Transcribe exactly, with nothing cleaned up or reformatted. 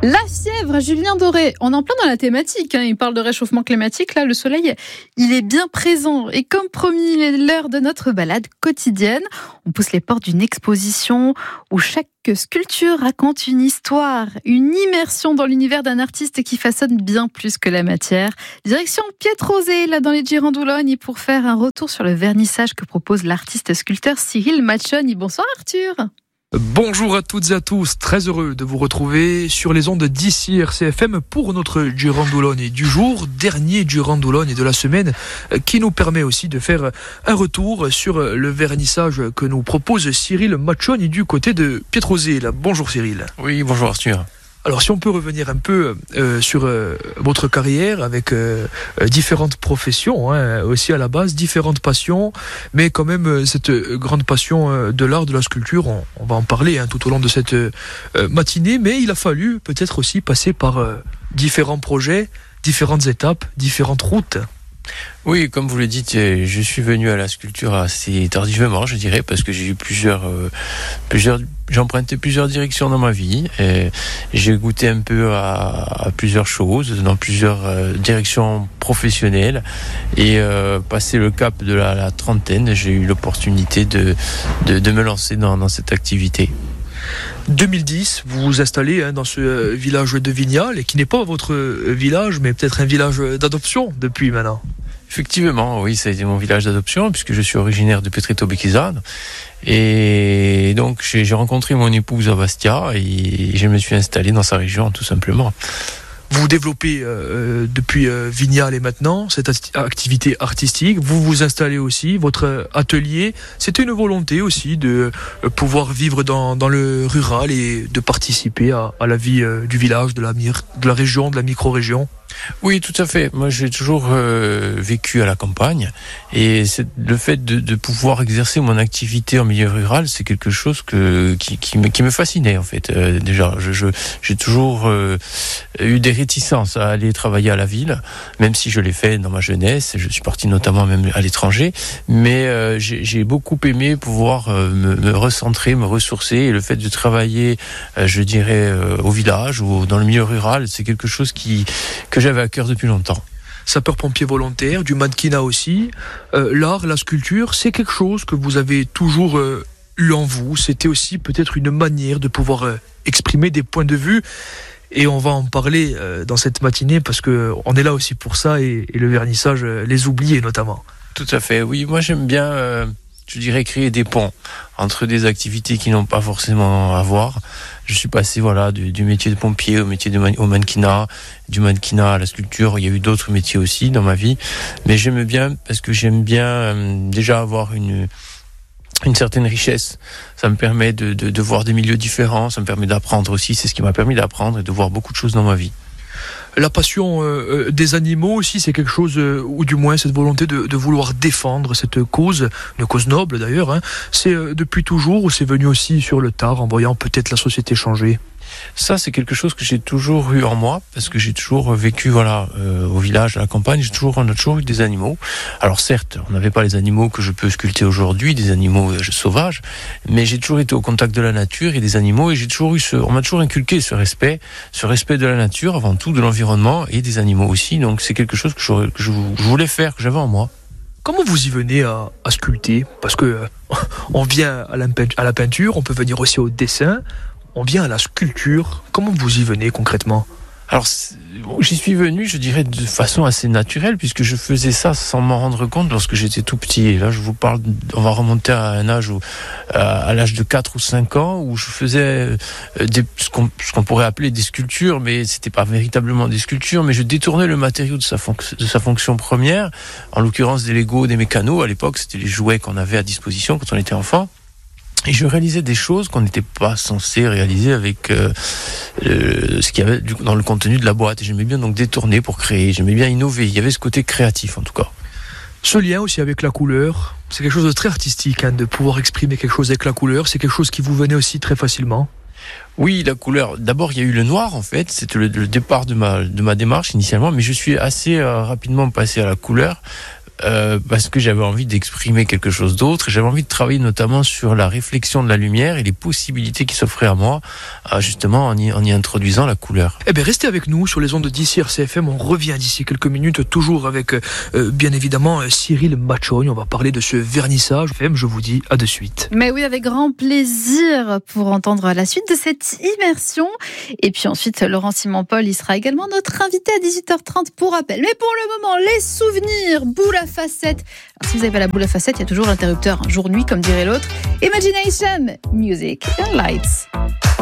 La fièvre, Julien Doré, on est en plein dans la thématique, hein. Il parle de réchauffement climatique, là le soleil il est bien présent et comme promis il est l'heure de notre balade quotidienne. On pousse les portes d'une exposition où chaque sculpture raconte une histoire, une immersion dans l'univers d'un artiste qui façonne bien plus que la matière. Direction Pietrosé, là dans les Girandoulogne, pour faire un retour sur le vernissage que propose l'artiste sculpteur Cyril Machoni. Bonsoir Arthur. Bonjour à toutes et à tous, très heureux de vous retrouver sur les ondes d'ici R C F M pour notre Girandoulogne du jour, dernier Girandoulogne de la semaine, qui nous permet aussi de faire un retour sur le vernissage que nous propose Cyril Machoni du côté de Pietrosé. Bonjour Cyril. Oui, bonjour Arthur. Alors si on peut revenir un peu euh, sur euh, votre carrière avec euh, différentes professions, hein, aussi à la base, différentes passions, mais quand même euh, cette grande passion euh, de l'art, de la sculpture, on, on va en parler hein, tout au long de cette euh, matinée, mais il a fallu peut-être aussi passer par euh, différents projets, différentes étapes, différentes routes. Oui, comme vous le dites, je suis venu à la sculpture assez tardivement, je dirais, parce que j'ai eu plusieurs, euh, plusieurs, j'ai emprunté plusieurs directions dans ma vie. Et j'ai goûté un peu à, à plusieurs choses, dans plusieurs euh, directions professionnelles. Et euh, passé le cap de la, la trentaine, j'ai eu l'opportunité de, de, de me lancer dans, dans cette activité. deux mille dix, vous vous installez hein, dans ce village de Vignal, et qui n'est pas votre village, mais peut-être un village d'adoption depuis maintenant. Effectivement, oui, ça a été mon village d'adoption, puisque je suis originaire de Petreto-Becchizzano. Et donc, j'ai, j'ai rencontré mon épouse à Bastia, et je me suis installé dans sa région, tout simplement. Vous développez euh, depuis euh, Vignal et maintenant cette activité artistique. Vous vous installez aussi, votre atelier. C'était une volonté aussi de euh, pouvoir vivre dans, dans le rural et de participer à, à la vie euh, du village, de la, de la région, de la micro-région. Oui, tout à fait. Moi, j'ai toujours euh, vécu à la campagne, et c'est, le fait de, de pouvoir exercer mon activité en milieu rural, c'est quelque chose que, qui, qui, me, qui me fascinait en fait. Euh, déjà, je, je, j'ai toujours euh, eu des réticences à aller travailler à la ville, même si je l'ai fait dans ma jeunesse. Je suis parti notamment même à l'étranger, mais euh, j'ai, j'ai beaucoup aimé pouvoir euh, me, me recentrer, me ressourcer, et le fait de travailler, euh, je dirais, euh, au village ou dans le milieu rural, c'est quelque chose qui que j'avais à cœur depuis longtemps. Sapeur-pompier volontaire, du mannequinat aussi. Euh, l'art, la sculpture, c'est quelque chose que vous avez toujours euh, eu en vous. C'était aussi peut-être une manière de pouvoir euh, exprimer des points de vue. Et on va en parler euh, dans cette matinée parce qu'on est là aussi pour ça, et, et le vernissage, euh, les oubliés notamment. Tout à fait, oui. Moi, j'aime bien, euh, je dirais, créer des ponts entre des activités qui n'ont pas forcément à voir. Je suis passé voilà, du, du métier de pompier au métier de man- au mannequinat, du mannequinat à la sculpture. Il y a eu d'autres métiers aussi dans ma vie. Mais j'aime bien, parce que j'aime bien euh, déjà avoir une, une certaine richesse. Ça me permet de, de, de voir des milieux différents, ça me permet d'apprendre aussi. C'est ce qui m'a permis d'apprendre et de voir beaucoup de choses dans ma vie. La passion euh, des animaux aussi, c'est quelque chose, euh, ou du moins cette volonté de, de vouloir défendre cette cause, une cause noble d'ailleurs, hein. C'est euh, depuis toujours, ou c'est venu aussi sur le tard en voyant peut-être la société changer? Ça, c'est quelque chose que j'ai toujours eu en moi, parce que j'ai toujours vécu voilà, euh, au village, à la campagne. J'ai toujours, on a toujours eu des animaux. Alors certes, on n'avait pas les animaux que je peux sculpter aujourd'hui, des animaux euh, sauvages, mais j'ai toujours été au contact de la nature et des animaux, et j'ai toujours eu ce, on m'a toujours inculqué ce respect, ce respect de la nature avant tout, de l'environnement et des animaux aussi. Donc c'est quelque chose que je, que je, je voulais faire, que j'avais en moi. Comment vous y venez à, à sculpter? Parce que euh, on vient à la, à la peinture, on peut venir aussi au dessin. On vient à la sculpture. Comment vous y venez concrètement? Alors, j'y suis venu, je dirais, de façon assez naturelle, puisque je faisais ça sans m'en rendre compte lorsque j'étais tout petit. Et là, je vous parle, on va remonter à un âge où, à l'âge de quatre ou cinq ans, où je faisais des, ce, qu'on, ce qu'on pourrait appeler des sculptures, mais c'était pas véritablement des sculptures, mais je détournais le matériau de sa, fonc- de sa fonction première, en l'occurrence des Legos, des mécanos. À l'époque, c'était les jouets qu'on avait à disposition quand on était enfant. Et je réalisais des choses qu'on n'était pas censé réaliser avec euh, euh, ce qu'il y avait du, dans le contenu de la boîte. Et j'aimais bien donc détourner pour créer, j'aimais bien innover. Il y avait ce côté créatif en tout cas. Ce lien aussi avec la couleur, c'est quelque chose de très artistique, hein, de pouvoir exprimer quelque chose avec la couleur. C'est quelque chose qui vous venait aussi très facilement. Oui, la couleur. D'abord, il y a eu le noir, en fait. C'était le, le départ de ma, de ma démarche initialement, mais je suis assez euh, rapidement passé à la couleur. euh, parce que j'avais envie d'exprimer quelque chose d'autre. J'avais envie de travailler notamment sur la réflexion de la lumière et les possibilités qui s'offraient à moi, euh, justement en y, en y introduisant la couleur. Eh bien, restez avec nous sur les ondes d'ici R C F M. On revient d'ici quelques minutes, toujours avec, euh, bien évidemment, Cyril Machogne. On va parler de ce vernissage. F M, je vous dis à de suite. Mais oui, avec grand plaisir pour entendre la suite de cette immersion. Et puis ensuite, Laurent Simon-Paul, il sera également notre invité à dix-huit heures trente pour rappel. Mais pour le moment, les souvenirs, boule à facettes. Alors, si vous n'avez pas la boule à facettes, il y a toujours l'interrupteur, jour-nuit, comme dirait l'autre. Imagination, music and lights.